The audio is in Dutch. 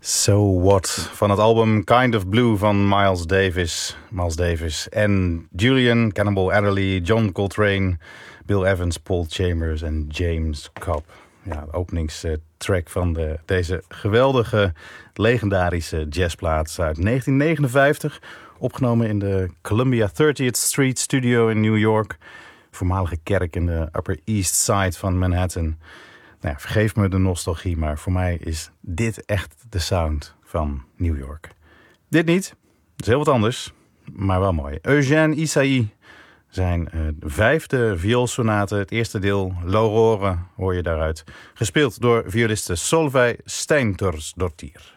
So What van het album Kind of Blue van Miles Davis en Julian, Cannonball Adderley, John Coltrane, Bill Evans, Paul Chambers en James Cobb. Ja, de openingstrack van deze geweldige, legendarische jazzplaat uit 1959. Opgenomen in de Columbia 30th Street Studio in New York. Voormalige kerk in de Upper East Side van Manhattan. Nou ja, vergeef me de nostalgie, maar voor mij is dit echt de sound van New York. Dit niet, dat is heel wat anders, maar wel mooi. Eugène Ysaÿe, zijn vijfde vioolsonate, het eerste deel, L'Aurore, hoor je daaruit. Gespeeld door violiste Solveig Steinthors-Dottir.